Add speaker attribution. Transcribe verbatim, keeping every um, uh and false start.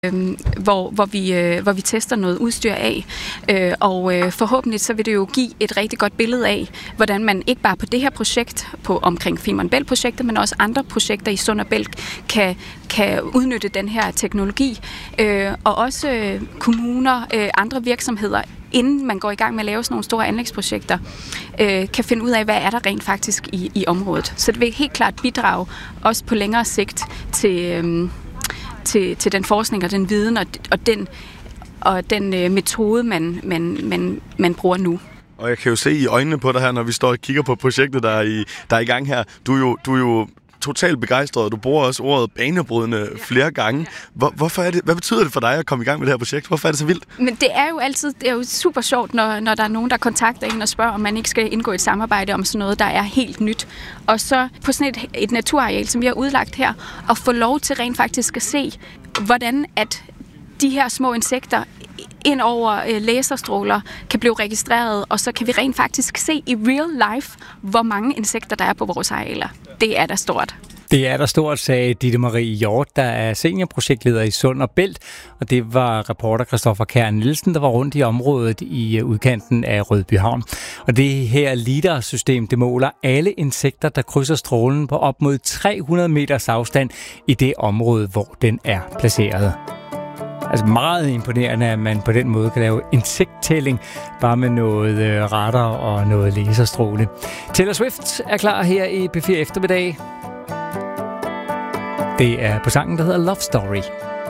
Speaker 1: øh, hvor, hvor, vi, øh, hvor vi tester noget udstyr af. Øh, og øh, forhåbentlig så vil det jo give et rigtig godt billede af, hvordan man ikke bare på det her projekt, på omkring Femern Bælt-projektet, men også andre projekter i Sund og Bælt, kan, kan udnytte den her teknologi. Øh, og også øh, kommuner, øh, andre virksomheder, inden man går i gang med at lave sådan nogle store anlægsprojekter, øh, kan finde ud af, hvad er der rent faktisk i, i området. Så det vil helt klart bidrage, også på længere sigt, til, øh, til, til den forskning og den viden og, og den, og den øh, metode, man, man, man, man bruger nu.
Speaker 2: Og jeg kan jo se i øjnene på dig her, når vi står og kigger på projektet, der er i, der er i gang her. Du er jo, du er jo totalt begejstret, og du bruger også ordet banebrydende flere gange. Hvor, hvorfor er det, hvad betyder det for dig at komme i gang med det her projekt? Hvorfor er det så vildt?
Speaker 1: Men det er jo altid, det er jo super sjovt, når, når der er nogen, der kontakter en og spørger, om man ikke skal indgå et samarbejde om sådan noget, der er helt nyt. Og så på sådan et, et naturareal, som vi har udlagt her, og få lov til rent faktisk at se, hvordan at de her små insekter ind over øh, laserstråler kan blive registreret, og så kan vi rent faktisk se i real life, hvor mange insekter der er på vores arealer. Det er da stort.
Speaker 3: Det er der stort, sagde Ditte Marie Hjort, der er seniorprojektleder i Sund og Bælt, og det var reporter Christoffer Kjær Nielsen, der var rundt i området i udkanten af Rødbyhavn. Og det her LIDAR-system, det måler alle insekter, der krydser strålen på op mod tre hundrede meters afstand i det område, hvor den er placeret. Altså meget imponerende, at man på den måde kan lave insekttælling bare med noget øh, radar og noget laserstråle. Taylor Swift er klar her i P fire Eftermiddag. Det er på sangen, der hedder Love Story.